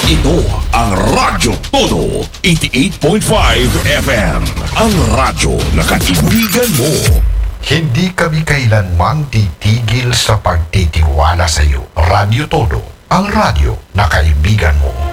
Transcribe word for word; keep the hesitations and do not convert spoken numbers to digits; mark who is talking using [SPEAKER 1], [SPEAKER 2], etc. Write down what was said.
[SPEAKER 1] Ito ang Radyo Todo, eighty-eight point five F M. Ang radyo na kaibigan mo.
[SPEAKER 2] Hindi kami kailanmang titigil sa pagtitiwala sa iyo. Radyo Todo, ang radyo na kaibigan mo.